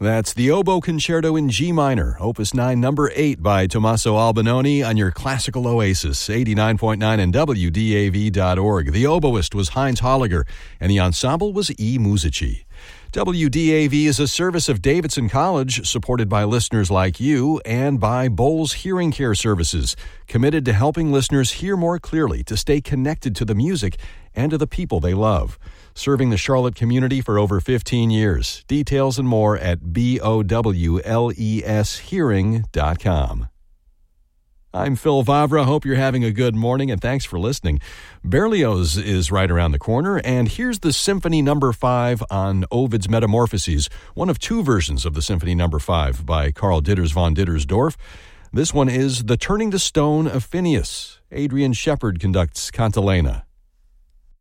That's the Oboe Concerto in G minor, Opus 9, number 8 by Tommaso Albinoni on your classical oasis, 89.9 and WDAV.org. The oboist was Heinz Holliger, and the ensemble was E. Musici. WDAV is a service of Davidson College, supported by listeners like you and by Bowles Hearing Care Services, committed to helping listeners hear more clearly, to stay connected to the music and to the people they love. Serving the Charlotte community for over 15 years. Details and more at bowleshearing.com. I'm Phil Vavra. Hope you're having a good morning, and thanks for listening. Berlioz is right around the corner, and here's the Symphony No. 5 on Ovid's Metamorphoses, one of two versions of the Symphony No. 5 by Karl Ditters von Dittersdorf. This one is The Turning to Stone of Phineas. Adrian Shepard conducts Cantilena.